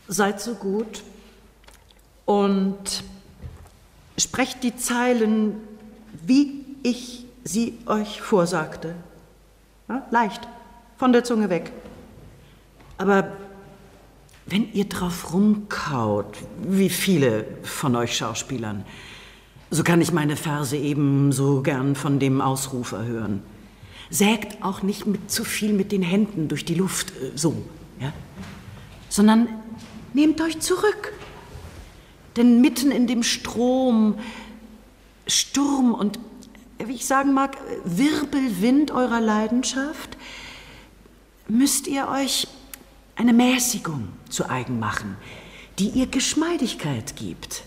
Seid so gut und sprecht die Zeilen, wie ich sie euch vorsagte. Ja, leicht, von der Zunge weg. Aber wenn ihr drauf rumkaut, wie viele von euch Schauspielern, so kann ich meine Verse ebenso gern von dem Ausrufer hören. Sägt auch nicht zu viel mit den Händen durch die Luft, so, ja? Sondern nehmt euch zurück. Denn mitten in dem Strom, Sturm und, wie ich sagen mag, Wirbelwind eurer Leidenschaft, müsst ihr euch eine Mäßigung zu eigen machen, die ihr Geschmeidigkeit gibt.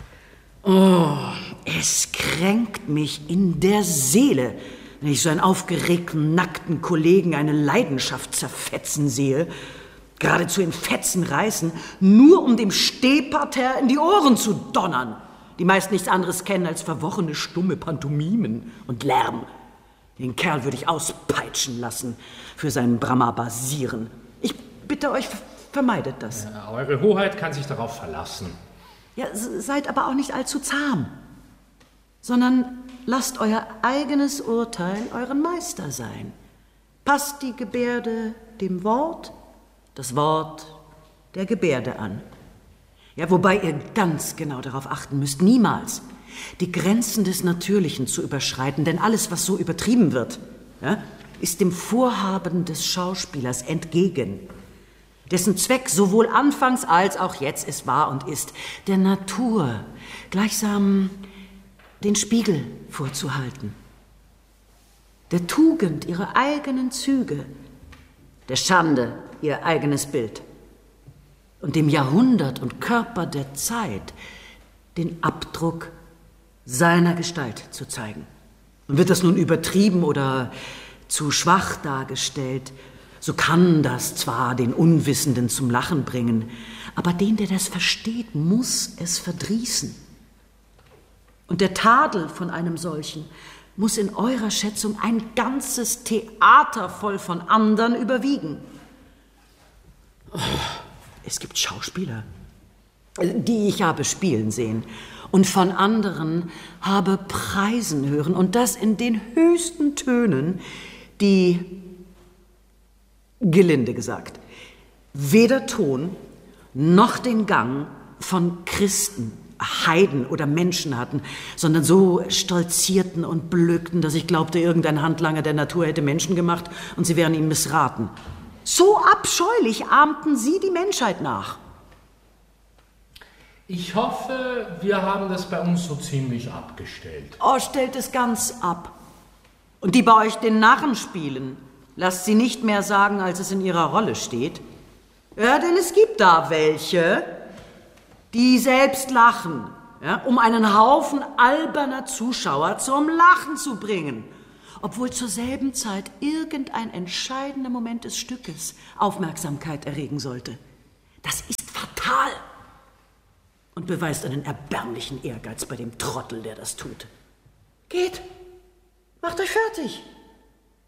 Oh, es kränkt mich in der Seele, wenn ich so einen aufgeregten, nackten Kollegen eine Leidenschaft zerfetzen sehe, geradezu in Fetzen reißen, nur um dem Stehparterre in die Ohren zu donnern, die meist nichts anderes kennen als verworrene, stumme Pantomimen und Lärm. Den Kerl würde ich auspeitschen lassen für sein Bramarbasieren. Ich bitte euch, vermeidet das. Ja, Eure Hoheit kann sich darauf verlassen. Ja, seid aber auch nicht allzu zahm, sondern lasst euer eigenes Urteil euren Meister sein. Passt die Gebärde dem Wort, das Wort der Gebärde an. Ja, wobei ihr ganz genau darauf achten müsst, niemals die Grenzen des Natürlichen zu überschreiten, denn alles, was so übertrieben wird, ja, ist dem Vorhaben des Schauspielers entgegen, dessen Zweck sowohl anfangs als auch jetzt es war und ist, der Natur gleichsam den Spiegel vorzuhalten, der Tugend ihre eigenen Züge, der Schande ihr eigenes Bild und dem Jahrhundert und Körper der Zeit den Abdruck seiner Gestalt zu zeigen. Und wird das nun übertrieben oder zu schwach dargestellt, so kann das zwar den Unwissenden zum Lachen bringen, aber den, der das versteht, muss es verdrießen. Und der Tadel von einem solchen muss in eurer Schätzung ein ganzes Theater voll von anderen überwiegen. Oh, es gibt Schauspieler, die ich habe spielen sehen und von anderen habe preisen hören, und das in den höchsten Tönen, die, gelinde gesagt, weder Ton noch den Gang von Christen, Heiden oder Menschen hatten, sondern so stolzierten und blökten, dass ich glaubte, irgendein Handlanger der Natur hätte Menschen gemacht und sie wären ihm missraten. So abscheulich ahmten sie die Menschheit nach. Ich hoffe, wir haben das bei uns so ziemlich abgestellt. Oh, stellt es ganz ab. Und die bei euch den Narren spielen, lasst sie nicht mehr sagen, als es in ihrer Rolle steht. Ja, denn es gibt da welche, die selbst lachen, ja, um einen Haufen alberner Zuschauer zum Lachen zu bringen, obwohl zur selben Zeit irgendein entscheidender Moment des Stückes Aufmerksamkeit erregen sollte. Das ist fatal und beweist einen erbärmlichen Ehrgeiz bei dem Trottel, der das tut. Geht, macht euch fertig.